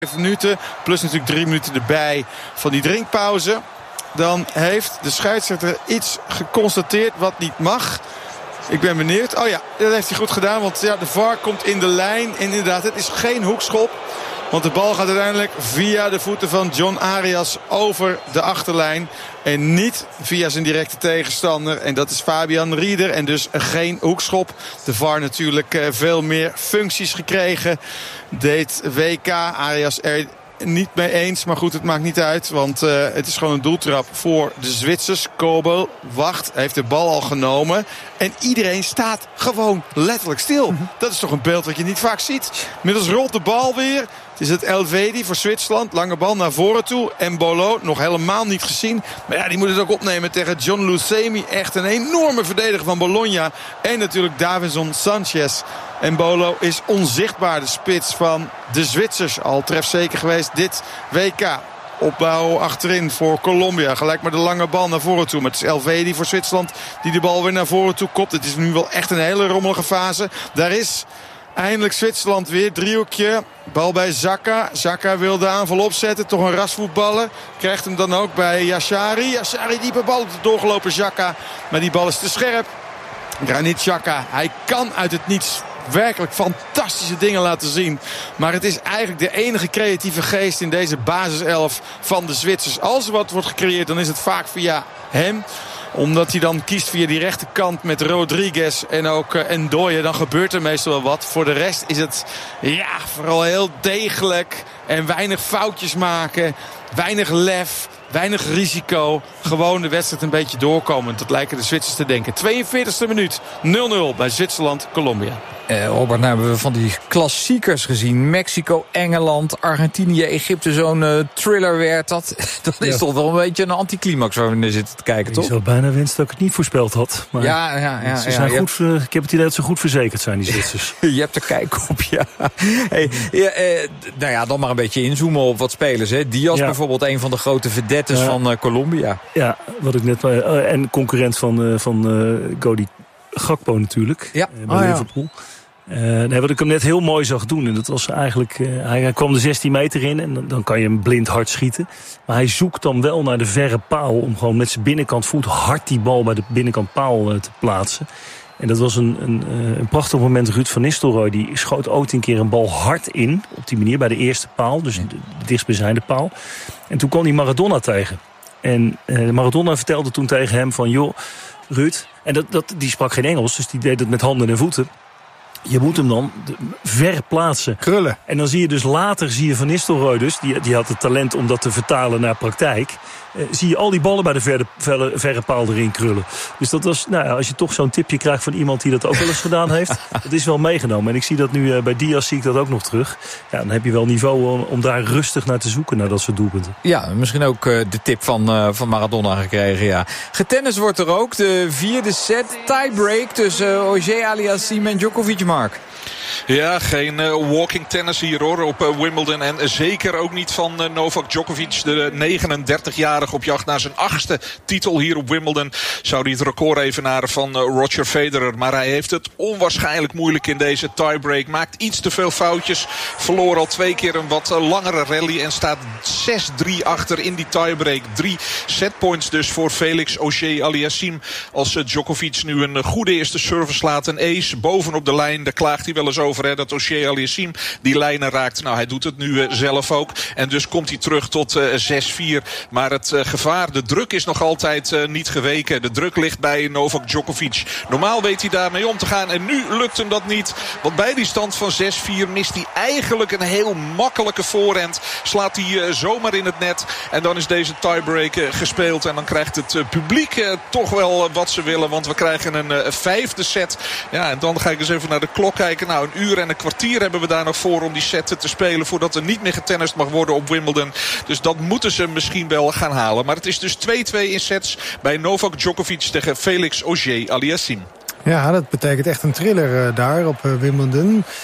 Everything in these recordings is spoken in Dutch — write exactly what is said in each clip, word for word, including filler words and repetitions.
Vijf minuten, plus natuurlijk drie minuten erbij van die drinkpauze. Dan heeft de scheidsrechter iets geconstateerd wat niet mag. Ik ben benieuwd. Oh ja, dat heeft hij goed gedaan. Want ja, de V A R komt in de lijn. En inderdaad, het is geen hoekschop. Want de bal gaat uiteindelijk via de voeten van John Arias over de achterlijn. En niet via zijn directe tegenstander. En dat is Fabian Rieder. En dus geen hoekschop. De V A R natuurlijk veel meer functies gekregen. Deed W K Arias er niet mee eens. Maar goed, het maakt niet uit. Want uh, het is gewoon een doeltrap voor de Zwitsers. Kobel wacht, heeft de bal al genomen. En iedereen staat gewoon letterlijk stil. Dat is toch een beeld wat je niet vaak ziet. Inmiddels rolt de bal weer. Het is het Elvedi voor Zwitserland. Lange bal naar voren toe. En Bolo nog helemaal niet gezien. Maar ja, die moet het ook opnemen tegen John Lucemi. Echt een enorme verdediger van Bologna. En natuurlijk Davinson Sanchez. En Bolo is onzichtbaar, de spits van de Zwitsers. Al trefzeker geweest dit W K. Opbouw achterin voor Colombia. Gelijk maar de lange bal naar voren toe. Maar het is Elvedi voor Zwitserland die de bal weer naar voren toe kopt. Het is nu wel echt een hele rommelige fase. Daar is eindelijk Zwitserland weer. Driehoekje. Bal bij Xhaka. Xhaka wil de aanval opzetten. Toch een rasvoetballer. Krijgt hem dan ook bij Yashari. Yashari diepe bal op de doorgelopen Xhaka. Maar die bal is te scherp. Granit Xhaka. Hij kan uit het niets werkelijk fantastische dingen laten zien. Maar het is eigenlijk de enige creatieve geest in deze basiself van de Zwitsers. Als er wat wordt gecreëerd, dan is het vaak via hem. Omdat hij dan kiest via die rechterkant met Rodriguez en ook uh, Ndoye. Dan gebeurt er meestal wel wat. Voor de rest is het ja, vooral heel degelijk. En weinig foutjes maken. Weinig lef. Weinig risico. Gewoon de wedstrijd een beetje doorkomend. Dat lijken de Zwitsers te denken. tweeënveertigste minuut. nul nul bij Zwitserland-Colombia. Eh, Robert, nou hebben we van die klassiekers gezien. Mexico, Engeland, Argentinië, Egypte. Zo'n uh, thriller werd dat. Dat is ja. toch wel een beetje een anticlimax waar we naar zitten te kijken, toch? Ik zou bijna wensen dat ik het niet voorspeld had. Maar ja, ja, ja. Ze ja, zijn ja, goed, hebt... Ik heb het idee dat ze goed verzekerd zijn, die Zwitsers. Je hebt er kijk op, ja. Hey, ja eh, nou ja, dan maar een beetje inzoomen op wat spelers. Hè. Diaz ja. bijvoorbeeld, een van de grote vedettes ja. van uh, Colombia. Ja, wat ik net... Uh, en concurrent van, uh, van uh, Cody Gakpo natuurlijk. Ja. Uh, bij oh, Liverpool. Ja. Uh, nee, wat ik hem net heel mooi zag doen. En dat was eigenlijk, uh, hij, hij kwam de zestien meter in. En dan, dan kan je hem blind hard schieten. Maar hij zoekt dan wel naar de verre paal. Om gewoon met zijn binnenkant voet hard die bal bij de binnenkant paal uh, te plaatsen. En dat was een, een, een prachtig moment. Ruud van Nistelrooy die schoot ooit een keer een bal hard in. Op die manier bij de eerste paal. Dus de dichtstbijzijnde paal. En toen kwam hij Maradona tegen. En uh, Maradona vertelde toen tegen hem van... joh, Ruud... En dat, dat, die sprak geen Engels, dus die deed het met handen en voeten. Je moet hem dan ver plaatsen. Krullen. En dan zie je dus later, zie je Van Nistelrooy dus... die, die had het talent om dat te vertalen naar praktijk... Uh, zie je al die ballen bij de verre, verre, verre paal erin krullen. Dus dat was, nou ja, als je toch zo'n tipje krijgt van iemand die dat ook wel eens gedaan heeft... dat is wel meegenomen. En ik zie dat nu uh, bij Diaz, zie ik dat ook nog terug. Ja, dan heb je wel niveau om, om daar rustig naar te zoeken, naar dat soort doelpunten. Ja, misschien ook uh, de tip van, uh, van Maradona gekregen, ja. Getennis wordt er ook. De vierde set, tiebreak tussen uh, Auger Aliassime en Djokovic, Mark. Ja, geen uh, walking tennis hier hoor op uh, Wimbledon. En zeker ook niet van uh, Novak Djokovic, de negenendertigjarige op jacht naar zijn achtste titel hier op Wimbledon. Zou hij het record evenaren van uh, Roger Federer. Maar hij heeft het onwaarschijnlijk moeilijk in deze tiebreak. Maakt iets te veel foutjes. Verloor al twee keer een wat uh, langere rally. En staat zes drie achter in die tiebreak. Drie setpoints dus voor Felix Auger-Aliassime. Als uh, Djokovic nu een uh, goede eerste service slaat. Een ace bovenop de lijn. Daar klaagt hij wel eens over hè, dat Auger-Aliassime die lijnen raakt. Nou, hij doet het nu uh, zelf ook. En dus komt hij terug tot uh, zes vier. Maar het uh, gevaar, de druk is nog altijd uh, niet geweken. De druk ligt bij Novak Djokovic. Normaal weet hij daarmee om te gaan. En nu lukt hem dat niet. Want bij die stand van zes vier mist hij eigenlijk een heel makkelijke voorhand. Slaat hij uh, zomaar in het net. En dan is deze tiebreak uh, gespeeld. En dan krijgt het uh, publiek uh, toch wel uh, wat ze willen. Want we krijgen een uh, vijfde set. Ja, en dan ga ik eens even naar de klok kijken. Nou, een uur en een kwartier hebben we daar nog voor om die set te spelen. Voordat er niet meer getennist mag worden op Wimbledon. Dus dat moeten ze misschien wel gaan halen. Maar het is dus twee twee in sets bij Novak Djokovic tegen Felix Auger-Aliassime. Ja, dat betekent echt een thriller uh, daar op uh, Wimbledon.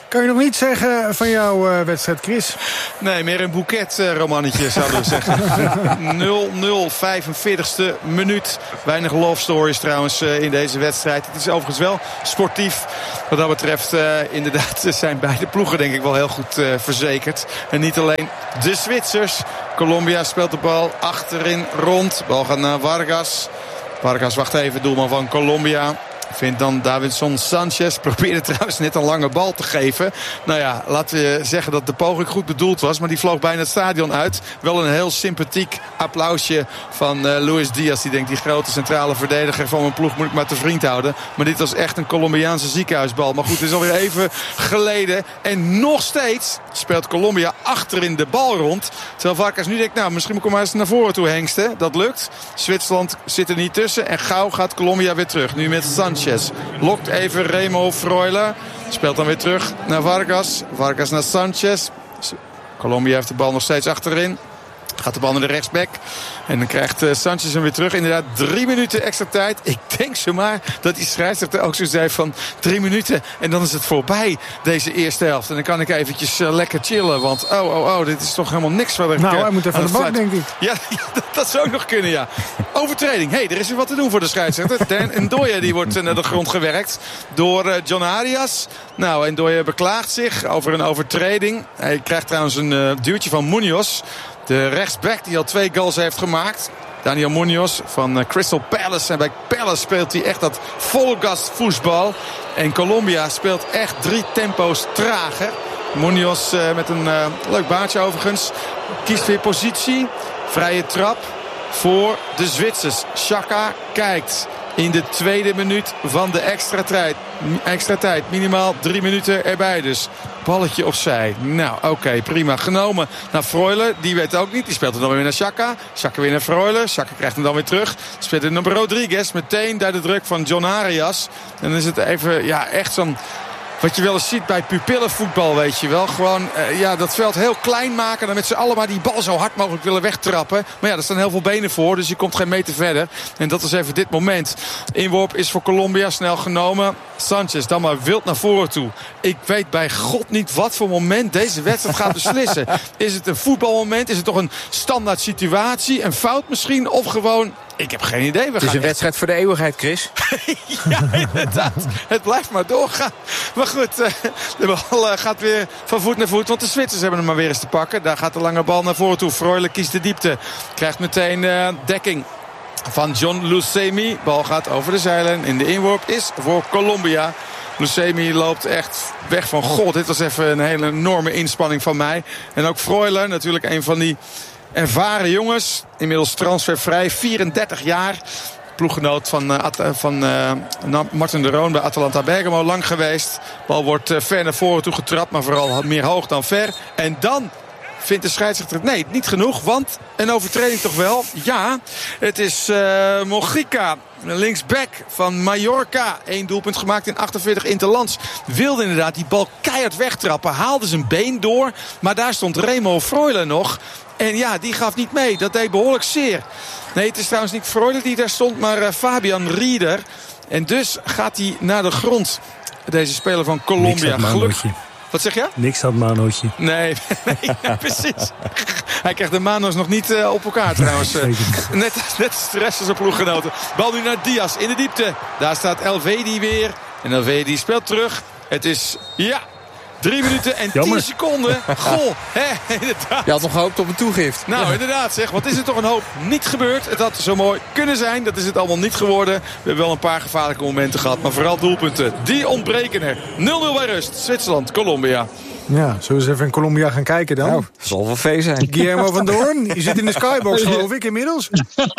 Kan je nog niet zeggen van jouw uh, wedstrijd, Chris? Nee, meer een boeket uh, romannetje zouden we zeggen. nul nul, vijfenveertigste minuut. Weinig love stories trouwens uh, in deze wedstrijd. Het is overigens wel sportief. Wat dat betreft uh, inderdaad zijn beide ploegen denk ik wel heel goed uh, verzekerd. En niet alleen de Zwitsers. Colombia speelt de bal achterin rond. Bal gaat naar Vargas. Vargas wacht even, doelman van Colombia. Vindt dan Davinson Sanchez. Probeerde trouwens net een lange bal te geven. Nou ja, laten we zeggen dat de poging goed bedoeld was. Maar die vloog bijna het stadion uit. Wel een heel sympathiek applausje van uh, Luis Diaz. Die denkt, die grote centrale verdediger van mijn ploeg moet ik maar te vriend houden. Maar dit was echt een Colombiaanse ziekenhuisbal. Maar goed, het is alweer even geleden. En nog steeds speelt Colombia achterin de bal rond. Terwijl Vargas nu denkt, nou misschien moet ik maar eens naar voren toe hengsten. Dat lukt. Zwitserland zit er niet tussen. En gauw gaat Colombia weer terug. Nu met Sanchez. Lokt even Remo Freuler. Speelt dan weer terug naar Vargas. Vargas naar Sanchez. Colombia heeft de bal nog steeds achterin. Gaat de bal naar de rechtsback. En dan krijgt uh, Sanchez hem weer terug. Inderdaad drie minuten extra tijd. Ik denk zomaar dat die scheidsrechter ook zo zei van drie minuten. En dan is het voorbij deze eerste helft. En dan kan ik eventjes uh, lekker chillen. Want oh, oh, oh, dit is toch helemaal niks wat ik... Nou, uh, hij moet even aan de bak, denk ik. Ja, ja dat, dat zou ook nog kunnen, ja. Overtreding. Hé, hey, er is weer wat te doen voor de scheidsrechter. Dan Ndoye die wordt uh, naar de grond gewerkt door uh, John Arias. Nou, Ndoye beklaagt zich over een overtreding. Hij krijgt trouwens een uh, duwtje van Munoz. De rechtsback die al twee goals heeft gemaakt. Daniel Munoz van Crystal Palace. En bij Palace speelt hij echt dat volgas voetbal. En Colombia speelt echt drie tempo's trager. Munoz uh, met een uh, leuk baantje overigens. Kiest weer positie. Vrije trap voor de Zwitsers. Xhaka kijkt. In de tweede minuut van de extra tijd. Extra tijd. Minimaal drie minuten erbij dus. Balletje opzij. Nou, oké, okay, prima. Genomen naar Freuler. Die weet ook niet. Die speelt er dan weer naar Xhaka. Xhaka weer naar Freuler. Xhaka krijgt hem dan weer terug. Speelt er naar Rodriguez. Meteen daar de druk van John Arias. En dan is het even, ja, echt zo'n... Wat je wel eens ziet bij pupillenvoetbal, weet je wel. Gewoon uh, ja, dat veld heel klein maken. Dan met z'n allen maar die bal zo hard mogelijk willen wegtrappen. Maar ja, er staan heel veel benen voor. Dus je komt geen meter verder. En dat is even dit moment. Inworp is voor Colombia snel genomen. Sanchez dan maar wild naar voren toe. Ik weet bij God niet wat voor moment deze wedstrijd gaat beslissen. Is het een voetbalmoment? Is het toch een standaard situatie? Een fout misschien? Of gewoon... Ik heb geen idee. We het is een wedstrijd echt... voor de eeuwigheid, Chris. Ja, inderdaad. Het blijft maar doorgaan. Maar goed, uh, de bal uh, gaat weer van voet naar voet. Want de Zwitsers hebben hem maar weer eens te pakken. Daar gaat de lange bal naar voren toe. Freuler kiest de diepte. Krijgt meteen uh, dekking van John Lucemi. Bal gaat over de zijlijn. In de inworp is voor Colombia. Lucemi loopt echt weg van God. Dit was even een hele enorme inspanning van mij. En ook Freuler, natuurlijk een van die... ervaren jongens, inmiddels transfervrij, vierendertig jaar. Ploeggenoot van, uh, van uh, Martin de Roon bij Atalanta Bergamo, lang geweest. Bal wordt uh, ver naar voren toe getrapt, maar vooral meer hoog dan ver. En dan vindt de scheidsrechter, nee, niet genoeg, want een overtreding toch wel. Ja, het is uh, Mojica, linksback van Mallorca. Eén doelpunt gemaakt in achtenveertig interlands. Wilde inderdaad die bal keihard wegtrappen, haalde zijn been door. Maar daar stond Remo Freuler nog. En ja, die gaf niet mee. Dat deed behoorlijk zeer. Nee, het is trouwens niet Freuler die daar stond, maar uh, Fabian Rieder. En dus gaat hij naar de grond. Deze speler van Colombia. Gelukkig. Wat zeg je? Niks aan het manootje. Nee, nee ja, precies. Hij krijgt de mano's nog niet uh, op elkaar trouwens. Uh, net, net als de rest van zijn ploeggenoten. Bal nu naar Diaz in de diepte. Daar staat Elvedi weer. En Elvedi speelt terug. Het is, ja... Drie minuten en Jammer. tien seconden. Goh, hè, inderdaad. Je had nog gehoopt op een toegift. Nou, inderdaad zeg. Wat is er toch een hoop niet gebeurd. Het had zo mooi kunnen zijn. Dat is het allemaal niet geworden. We hebben wel een paar gevaarlijke momenten gehad. Maar vooral doelpunten. Die ontbreken er. nul nul bij rust. Zwitserland, Colombia. Ja, zullen we eens even in Colombia gaan kijken dan? Nou, dat zal wel vee zijn. Guillermo van Doorn, je zit in de skybox geloof ik inmiddels.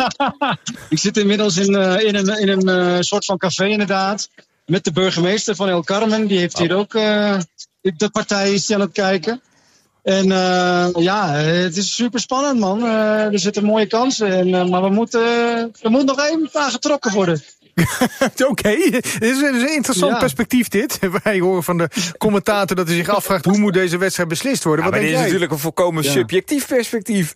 Ik zit inmiddels in, uh, in een, in een uh, soort van café inderdaad. Met de burgemeester van El Carmen. Die heeft hier ook... Uh, de partij is aan het kijken. En uh, ja, het is super spannend, man. Uh, er zitten mooie kansen. En, uh, maar we moeten, uh, er moet nog één vraag getrokken worden. Oké, okay. Dit is een interessant ja. perspectief dit. Wij horen van de commentator dat hij zich afvraagt... hoe moet deze wedstrijd beslist worden? Ja, Wat maar denk dit is jij? natuurlijk een volkomen ja. subjectief perspectief.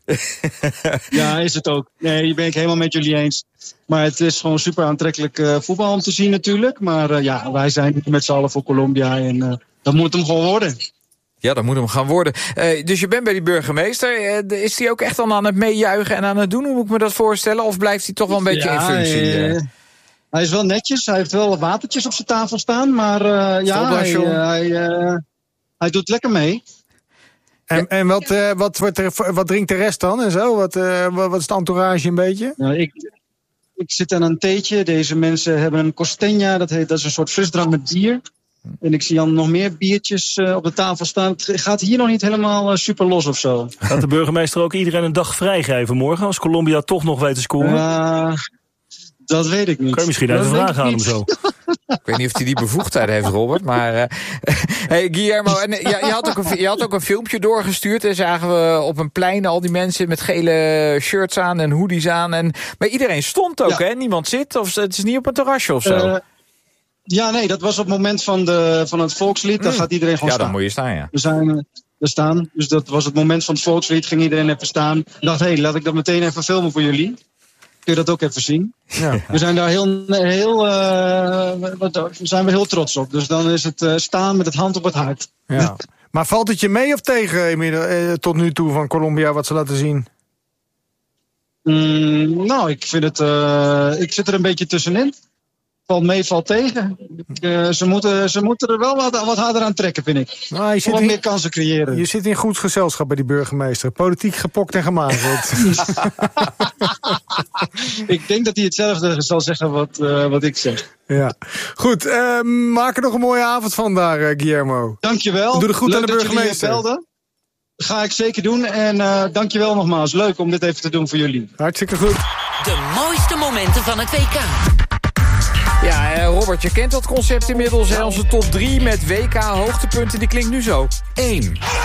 Ja, is het ook. Nee, die ben ik helemaal met jullie eens. Maar het is gewoon super aantrekkelijk uh, voetbal om te zien natuurlijk. Maar uh, ja, wij zijn met z'n allen voor Colombia. En uh, Dat moet hem gewoon worden. Ja, dat moet hem gaan worden. Uh, dus je bent bij die burgemeester. Uh, is hij ook echt dan aan het meejuichen en aan het doen? Hoe moet ik me dat voorstellen? Of blijft hij toch wel een beetje ja, in functie? Hij, uh... hij is wel netjes. Hij heeft wel watertjes op zijn tafel staan. Maar uh, ja, hij, uh, hij, uh, hij doet lekker mee. En, en wat, uh, wat, wat, wat drinkt de rest dan en zo? Wat, uh, wat is het entourage een beetje? Nou, ik, ik zit aan een theetje. Deze mensen hebben een costeña. Dat, heet, dat is een soort frisdrank met bier. En ik zie dan nog meer biertjes uh, op de tafel staan. Het gaat hier nog niet helemaal uh, super los of zo. Gaat de burgemeester ook iedereen een dag vrijgeven morgen... als Colombia toch nog weet te scoren? Uh, dat weet ik niet. Kun je misschien even vragen aan hem zo. Ik weet niet of hij die bevoegdheid heeft, Robert. Maar, uh, hey, Guillermo, en, uh, je, je, had ook een, je had ook een filmpje doorgestuurd. En zagen we op een plein al die mensen met gele shirts aan en hoodies aan. En, maar iedereen stond ook, ja. hè? Niemand zit. Of het is niet op een terrasje of zo. Uh, Ja, nee, dat was op het moment van, de, van het volkslied. Dan mm. gaat iedereen gewoon ja, staan. Ja, dan moet je staan, ja. We zijn uh, we staan. Dus dat was het moment van het volkslied. Ging iedereen even staan. Ik dacht, hé, hey, laat ik dat meteen even filmen voor jullie. Kun je dat ook even zien? Ja. We zijn daar heel, heel, uh, we zijn we heel trots op. Dus dan is het uh, staan met het hand op het hart. Ja. Maar valt het je mee of tegen inmiddels, uh, tot nu toe van Colombia wat ze laten zien? Mm, nou, ik vind het... Uh, ik zit er een beetje tussenin. Valt mee, valt tegen. Uh, ze, moeten, ze moeten er wel wat, wat harder aan trekken, vind ik. Nou, je zit wat in, meer kansen creëren. Je zit in goed gezelschap bij die burgemeester. Politiek gepokt en gemazeld. Ik denk dat hij hetzelfde zal zeggen wat, uh, wat ik zeg. Ja. Goed, uh, maak er nog een mooie avond van daar, uh, Guillermo. Dankjewel. Doe er goed Leuk aan de burgemeester. Dat jullie ga ik zeker doen. En uh, dankjewel nogmaals. Leuk om dit even te doen voor jullie. Hartstikke goed. De mooiste momenten van het W K. Ja, Robert, je kent dat concept inmiddels. Hè? Onze top drie met W K-hoogtepunten, die klinkt nu zo. één.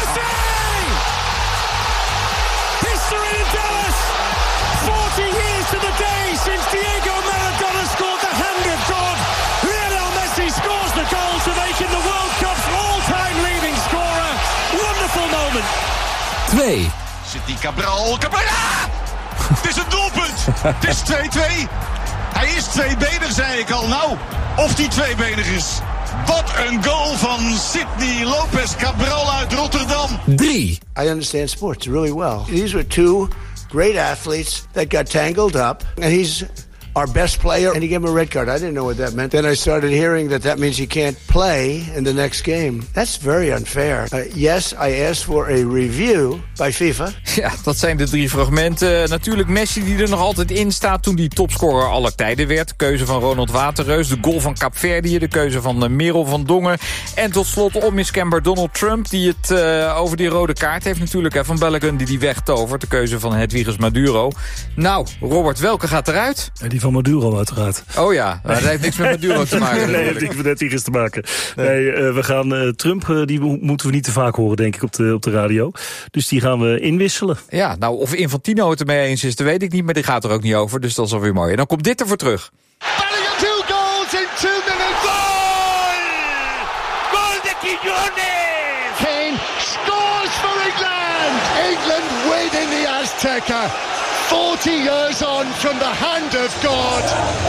History in Dallas! forty years to the day since Diego Maradona scored the hand of God. Lionel Messi scores the goal to make him the World Cup's all-time leading scorer. Wonderful moment. twee. Zit die Cabral... Cabral! Ah! Het is een doelpunt! Het is twee-twee. Hij is tweebenig, zei ik al. Nou, of die tweebenig is. Wat een goal van Sidney Lopez Cabral uit Rotterdam. drie. I understand sports really well. These were two great athletes that got tangled up. And he's our best player, and he gave him a red card. I didn't know what that meant. Then I started hearing that that means he can't play in the next game. That's very unfair. Uh, yes, I asked for a review by FIFA. Ja, dat zijn de drie fragmenten. Natuurlijk Messi die er nog altijd in staat toen hij topscorer aller tijden werd. De keuze van Ronald Waterreus, de goal van Kaapverdië, de keuze van uh, Merel van Dongen. En tot slot onmiskenbaar Donald Trump die het uh, over die rode kaart heeft natuurlijk. Hè, van Balogun die die wegtovert. De keuze van Hedwiges Maduro. Nou, Robert, welke gaat eruit? Die van Maduro uiteraard. Oh ja, maar dat heeft niks met Maduro te maken. Nee, dat heeft niks met Hedwiges te maken. Nee, uh, we gaan uh, Trump, uh, die moeten we niet te vaak horen, denk ik, op de, op de radio. Dus die gaan we inwisselen. Ja, nou, of Infantino het ermee eens is, dat weet ik niet, maar die gaat er ook niet over. Dus dat is alweer mooi. En dan komt dit ervoor terug. Bellingham, two goals in two minutes. Goal! Goal de Quiñones! Kane scores for England! England win in the Azteca. forty years on from the hand of God.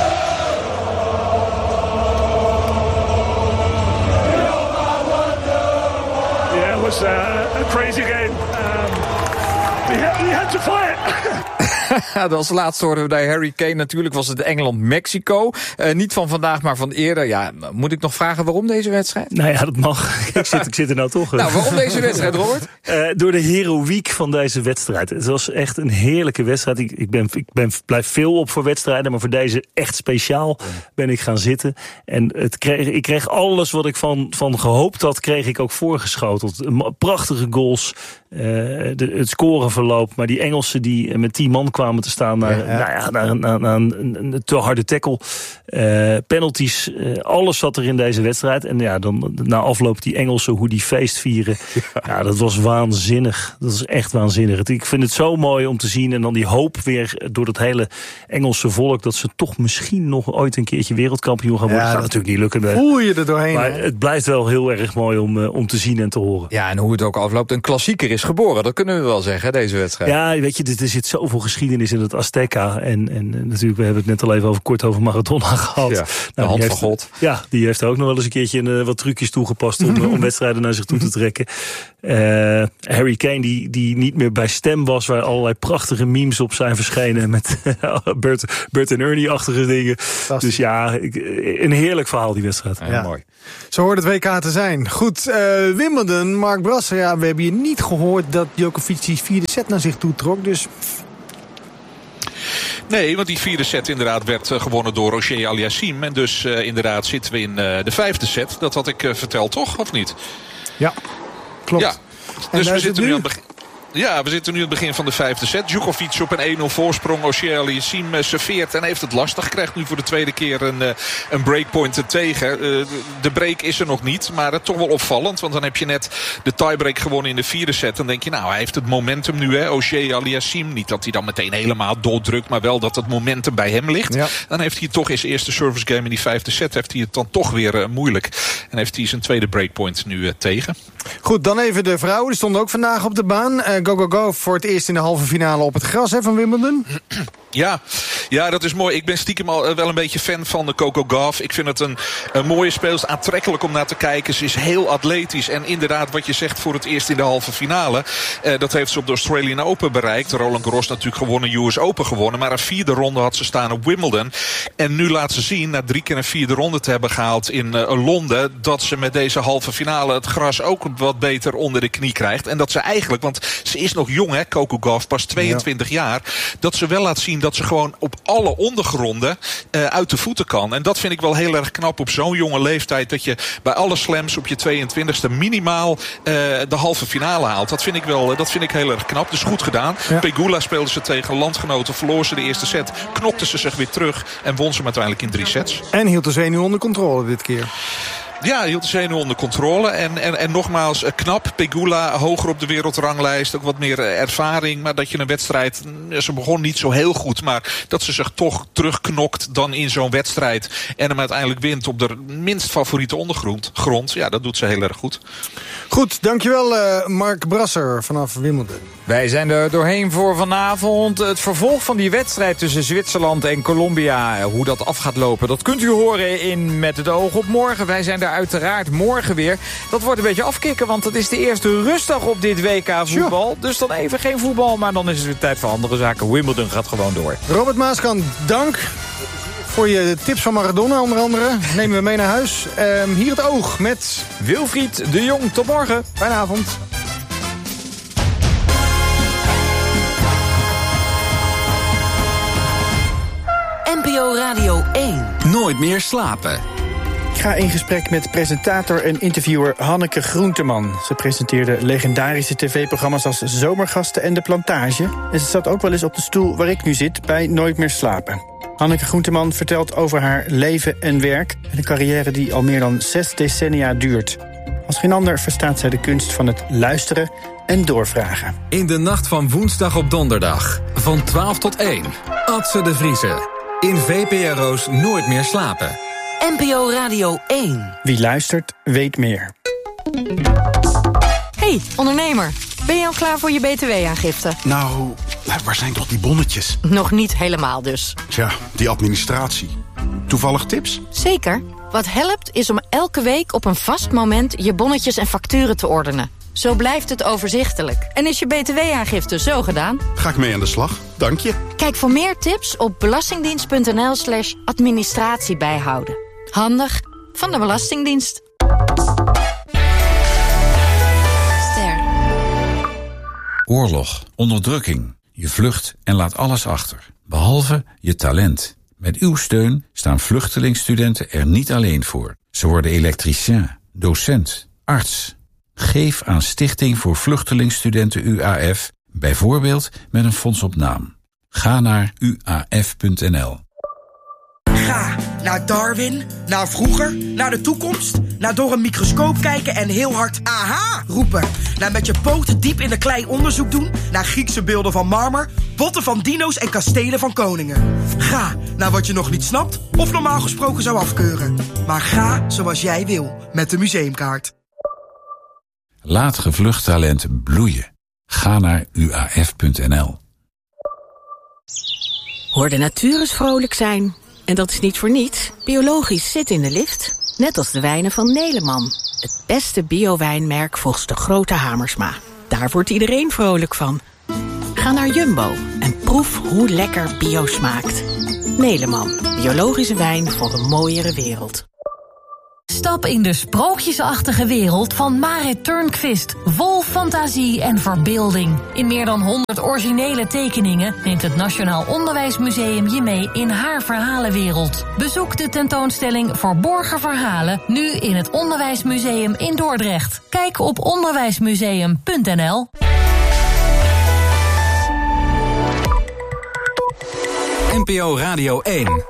Yeah, it was uh, a crazy game. Um, we, had, we had to fight. Als laatste hoorden we bij Harry Kane. Natuurlijk was het Engeland-Mexico. Uh, niet van vandaag, maar van eerder. Ja, moet ik nog vragen waarom deze wedstrijd? Nou ja, dat mag. ik, zit, ik zit er nou toch. Nou, waarom deze wedstrijd, Robert? Uh, door de heroïek van deze wedstrijd. Het was echt een heerlijke wedstrijd. Ik, ik, ben, ik ben, blijf veel op voor wedstrijden, maar voor deze echt speciaal ben ik gaan zitten. En het kreeg, ik kreeg alles wat ik van, van gehoopt had, kreeg ik ook voorgeschoteld. Prachtige goals, uh, de, het scoreverloop. Maar die Engelsen die met tien man kwamen te staan naar, ja, ja. Nou ja, naar, naar, naar een, een, een te harde tackle. Uh, penalties, uh, alles zat er in deze wedstrijd. En ja, dan na afloop die Engelsen, hoe die feest vieren. Ja. ja, dat was waanzinnig. Dat is echt waanzinnig. Ik vind het zo mooi om te zien. En dan die hoop weer door dat hele Engelse volk, dat ze toch misschien nog ooit een keertje wereldkampioen gaan worden. Ja, dat gaat natuurlijk niet lukken. Voel je er doorheen. Maar hè? Het blijft wel heel erg mooi om, uh, om te zien en te horen. Ja, en hoe het ook afloopt. Een klassieker is geboren. Dat kunnen we wel zeggen, deze wedstrijd. Ja, weet je, er zit zoveel geschiedenis geschiedenis in het Azteca. En, en natuurlijk, we hebben het net al even over kort over Maradona gehad. Ja, de nou, hand heeft, van God. Ja, die heeft er ook nog wel eens een keertje uh, wat trucjes toegepast om, om wedstrijden naar zich toe te trekken. Uh, Harry Kane, die, die niet meer bij stem was, waar allerlei prachtige memes op zijn verschenen met Bert, Bert en Ernie-achtige dingen. Dus ja, een heerlijk verhaal die wedstrijd. Ja, ja. Mooi. Zo hoort het W K te zijn. Goed, uh, Wimbledon, Mark Brasser. Ja, we hebben hier niet gehoord dat Djokovic die vierde set naar zich toe trok. Dus... Nee, want die vierde set inderdaad werd uh, gewonnen door Roger Aliassime. En dus uh, inderdaad zitten we in uh, de vijfde set. Dat had ik uh, verteld, toch? Of niet? Ja, klopt. Ja. Dus we zitten nu aan het begin. Ja, we zitten nu aan het begin van de vijfde set. Djokovic op een één nul voorsprong. Auger Aliassime serveert en heeft het lastig. Krijgt nu voor de tweede keer een, een breakpoint tegen. De break is er nog niet, maar toch wel opvallend. Want dan heb je net de tiebreak gewonnen in de vierde set. Dan denk je, nou, hij heeft het momentum nu, hè. Auger Aliassime. Niet dat hij dan meteen helemaal dooddrukt, maar wel dat het momentum bij hem ligt. Ja. Dan heeft hij toch in zijn eerste service game in die vijfde set heeft hij het dan toch weer uh, moeilijk. En heeft hij zijn tweede breakpoint nu uh, tegen. Goed, dan even de vrouwen. Die stonden ook vandaag op de baan. Uh, go, go, go voor het eerst in de halve finale op het gras, hè, van Wimbledon. Ja, ja, dat is mooi. Ik ben stiekem al wel een beetje fan van de Coco Gauff. Ik vind het een, een mooie speelster, aantrekkelijk om naar te kijken. Ze is heel atletisch en inderdaad wat je zegt voor het eerst in de halve finale. Uh, dat heeft ze op de Australian Open bereikt. Roland Garros natuurlijk gewonnen, U S Open gewonnen. Maar een vierde ronde had ze staan op Wimbledon. En nu laat ze zien, na drie keer een vierde ronde te hebben gehaald in uh, Londen, dat ze met deze halve finale het gras ook wat beter onder de knie krijgt. En dat ze eigenlijk, want ze is nog jong, hè, Coco Gauff, pas tweeëntwintig ja. jaar. Dat ze wel laat zien dat ze gewoon op alle ondergronden uh, uit de voeten kan. En dat vind ik wel heel erg knap op zo'n jonge leeftijd. Dat je bij alle slams op je tweeëntwintigste minimaal uh, de halve finale haalt. Dat vind ik wel, dat vind ik heel erg knap. Dus goed gedaan. Ja. Pegula speelde ze tegen landgenoten. Verloor ze de eerste set. Knokte ze zich weer terug. En won ze hem uiteindelijk in drie sets. En hield de zenuw onder controle dit keer. Ja, hield de zenuw onder controle. En, en, en nogmaals, knap. Pegula hoger op de wereldranglijst. Ook wat meer ervaring. Maar dat je een wedstrijd... Ze begon niet zo heel goed. Maar dat ze zich toch terugknokt dan in zo'n wedstrijd. En hem uiteindelijk wint op de minst favoriete ondergrond. Grond, ja, dat doet ze heel erg goed. Goed, dankjewel uh, Mark Brasser vanaf Wimbledon. Wij zijn er doorheen voor vanavond. Het vervolg van die wedstrijd tussen Zwitserland en Colombia. Hoe dat af gaat lopen, dat kunt u horen in Met het oog op morgen. Wij zijn er uiteraard morgen weer. Dat wordt een beetje afkicken, want het is de eerste rustdag op dit W K voetbal. Sure. Dus dan even geen voetbal, maar dan is het weer tijd voor andere zaken. Wimbledon gaat gewoon door. Robert Maaskant, dank voor je tips van Maradona onder andere. Nemen we mee naar huis. Um, hier het oog met Wilfried de Jong. Tot morgen. Fijne avond. N P O Radio één. Nooit meer slapen. Ik ga in gesprek met presentator en interviewer Hanneke Groenteman. Ze presenteerde legendarische tv-programma's als Zomergasten en De Plantage. En ze zat ook wel eens op de stoel waar ik nu zit bij Nooit meer slapen. Hanneke Groenteman vertelt over haar leven en werk en een carrière die al meer dan zes decennia duurt. Als geen ander verstaat zij de kunst van het luisteren en doorvragen. In de nacht van woensdag op donderdag, van twaalf tot één. Adse de Vriese. In V P R O's Nooit meer slapen. N P O Radio één. Wie luistert, weet meer. Hey, ondernemer. Ben je al klaar voor je B T W-aangifte? Nou, waar zijn toch die bonnetjes? Nog niet helemaal dus. Tja, die administratie. Toevallig tips? Zeker. Wat helpt is om elke week op een vast moment je bonnetjes en facturen te ordenen. Zo blijft het overzichtelijk. En is je B T W-aangifte zo gedaan? Ga ik mee aan de slag, dank je. Kijk voor meer tips op belastingdienst.nl slash administratie bijhouden. Handig van de Belastingdienst. Ster. Oorlog, onderdrukking. Je vlucht en laat alles achter. Behalve je talent. Met uw steun staan vluchtelingstudenten er niet alleen voor. Ze worden elektricien, docent, arts. Geef aan Stichting voor Vluchtelingstudenten U A F, bijvoorbeeld met een fonds op naam. Ga naar u a f punt n l. Ga naar Darwin, naar vroeger, naar de toekomst, naar door een microscoop kijken en heel hard aha roepen. Naar met je poten diep in de klei onderzoek doen, naar Griekse beelden van marmer, botten van dino's en kastelen van koningen. Ga naar wat je nog niet snapt of normaal gesproken zou afkeuren. Maar ga zoals jij wil, met de museumkaart. Laat gevlucht talent bloeien. Ga naar u a f punt n l. Hoor de natuur eens vrolijk zijn. En dat is niet voor niets. Biologisch zit in de lift. Net als de wijnen van Neleman. Het beste bio-wijnmerk volgens de grote Hamersma. Daar wordt iedereen vrolijk van. Ga naar Jumbo en proef hoe lekker bio smaakt. Neleman, biologische wijn voor een mooiere wereld. Stap in de sprookjesachtige wereld van Marit Turnquist. Vol fantasie en verbeelding. In meer dan honderd originele tekeningen neemt het Nationaal Onderwijsmuseum je mee in haar verhalenwereld. Bezoek de tentoonstelling Verborgen Verhalen nu in het Onderwijsmuseum in Dordrecht. Kijk op onderwijsmuseum punt n l. N P O Radio één.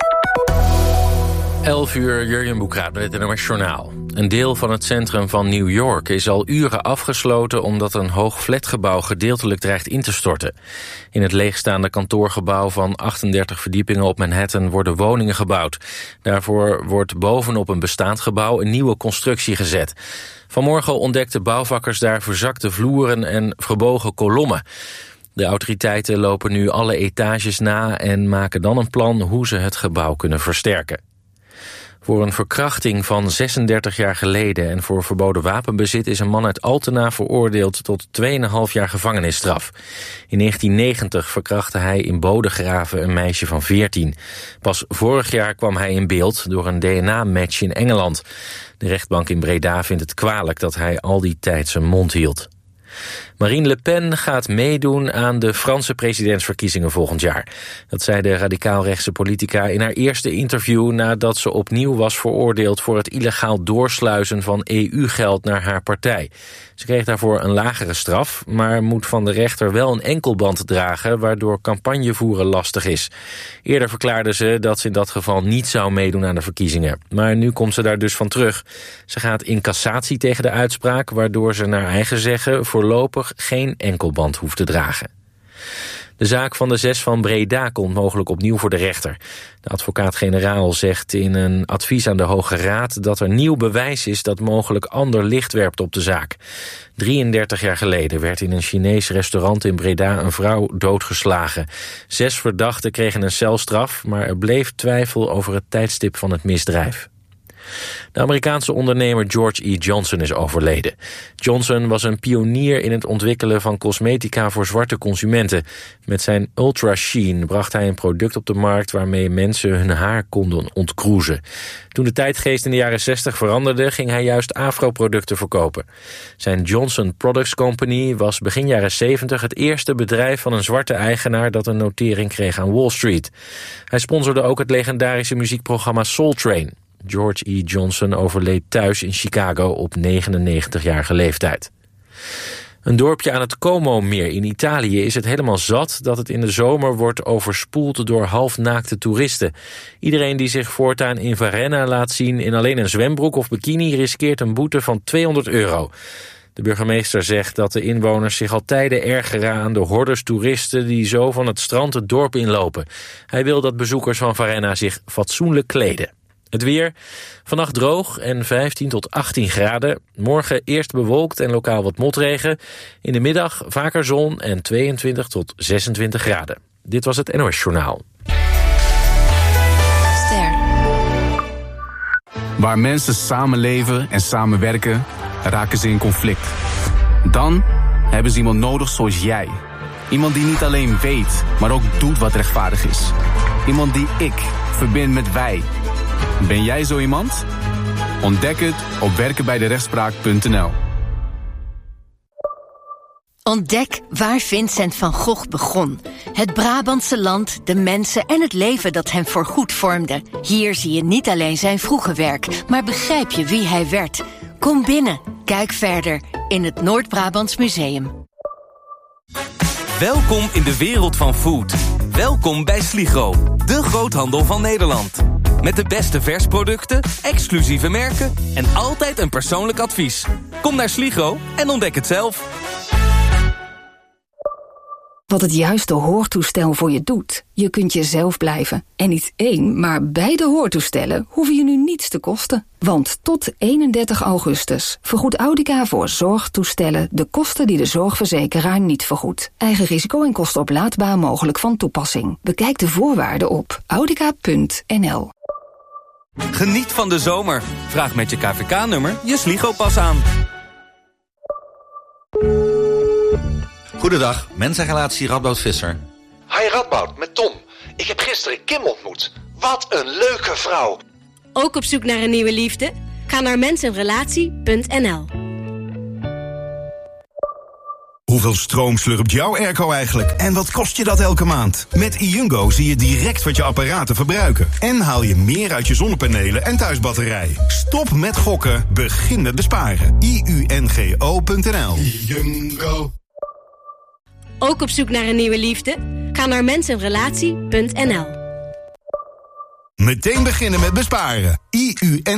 elf uur, Jurjen Boekraat met het N O S Journaal. Een deel van het centrum van New York is al uren afgesloten omdat een hoog flatgebouw gedeeltelijk dreigt in te storten. In het leegstaande kantoorgebouw van achtendertig verdiepingen op Manhattan worden woningen gebouwd. Daarvoor wordt bovenop een bestaand gebouw een nieuwe constructie gezet. Vanmorgen ontdekten bouwvakkers daar verzakte vloeren en verbogen kolommen. De autoriteiten lopen nu alle etages na en maken dan een plan hoe ze het gebouw kunnen versterken. Voor een verkrachting van zesendertig jaar geleden en voor verboden wapenbezit is een man uit Altena veroordeeld tot twee komma vijf jaar gevangenisstraf. In negentien negentig verkrachtte hij in Bodegraven een meisje van veertien. Pas vorig jaar kwam hij in beeld door een D N A-match in Engeland. De rechtbank in Breda vindt het kwalijk dat hij al die tijd zijn mond hield. Marine Le Pen gaat meedoen aan de Franse presidentsverkiezingen volgend jaar. Dat zei de radicaal-rechtse politica in haar eerste interview nadat ze opnieuw was veroordeeld voor het illegaal doorsluizen van E U-geld naar haar partij. Ze kreeg daarvoor een lagere straf, maar moet van de rechter wel een enkelband dragen, waardoor campagnevoeren lastig is. Eerder verklaarde ze dat ze in dat geval niet zou meedoen aan de verkiezingen. Maar nu komt ze daar dus van terug. Ze gaat in cassatie tegen de uitspraak, waardoor ze naar eigen zeggen voorlopig geen enkelband hoeft te dragen. De zaak van de zes van Breda komt mogelijk opnieuw voor de rechter. De advocaat-generaal zegt in een advies aan de Hoge Raad dat er nieuw bewijs is dat mogelijk ander licht werpt op de zaak. drieëndertig jaar geleden werd in een Chinees restaurant in Breda een vrouw doodgeslagen. Zes verdachten kregen een celstraf, maar er bleef twijfel over het tijdstip van het misdrijf. De Amerikaanse ondernemer George E. Johnson is overleden. Johnson was een pionier in het ontwikkelen van cosmetica voor zwarte consumenten. Met zijn Ultra Sheen bracht hij een product op de markt waarmee mensen hun haar konden ontkroezen. Toen de tijdgeest in de jaren zestig veranderde, ging hij juist afro-producten verkopen. Zijn Johnson Products Company was begin jaren zeventig het eerste bedrijf van een zwarte eigenaar dat een notering kreeg aan Wall Street. Hij sponsorde ook het legendarische muziekprogramma Soul Train. George E. Johnson overleed thuis in Chicago op negenennegentigjarige leeftijd. Een dorpje aan het Como-meer in Italië is het helemaal zat dat het in de zomer wordt overspoeld door halfnaakte toeristen. Iedereen die zich voortaan in Varenna laat zien in alleen een zwembroek of bikini riskeert een boete van tweehonderd euro. De burgemeester zegt dat de inwoners zich al tijden ergeren aan de hordes toeristen die zo van het strand het dorp inlopen. Hij wil dat bezoekers van Varenna zich fatsoenlijk kleden. Het weer, vannacht droog en vijftien tot achttien graden. Morgen eerst bewolkt en lokaal wat motregen. In de middag vaker zon en tweeëntwintig tot zesentwintig graden. Dit was het N O S Journaal. Ster. Waar mensen samenleven en samenwerken, raken ze in conflict. Dan hebben ze iemand nodig zoals jij. Iemand die niet alleen weet, maar ook doet wat rechtvaardig is. Iemand die ik verbind met wij. Ben jij zo iemand? Ontdek het op werken bij de rechtspraak punt n l. Ontdek waar Vincent van Gogh begon. Het Brabantse land, de mensen en het leven dat hem voorgoed vormde. Hier zie je niet alleen zijn vroege werk, maar begrijp je wie hij werd. Kom binnen, kijk verder in het Noord-Brabants Museum. Welkom in de wereld van food. Welkom bij Sligro, de groothandel van Nederland. Met de beste versproducten, exclusieve merken en altijd een persoonlijk advies. Kom naar Sligro en ontdek het zelf. wat het juiste hoortoestel voor je doet. Je kunt jezelf blijven. En niet één, maar beide hoortoestellen hoeven je nu niets te kosten. Want tot eenendertig augustus vergoedt Audica voor zorgtoestellen de kosten die de zorgverzekeraar niet vergoedt. Eigen risico en kosten oplaadbaar mogelijk van toepassing. Bekijk de voorwaarden op audica punt n l. Geniet van de zomer. Vraag met je K V K-nummer je Sligo-pas aan. Goedendag, mensenrelatie Radboud Visser. Hi Radboud, met Tom. Ik heb gisteren Kim ontmoet. Wat een leuke vrouw. Ook op zoek naar een nieuwe liefde? Ga naar mensenrelatie punt n l. Hoeveel stroom slurpt jouw airco eigenlijk? En wat kost je dat elke maand? Met iUngo zie je direct wat je apparaten verbruiken. En haal je meer uit je zonnepanelen en thuisbatterij. Stop met gokken, begin met besparen. i u n g o punt n l. iUngo. Ook op zoek naar een nieuwe liefde? Ga naar mensenrelatie punt n l. Meteen beginnen met besparen. i u n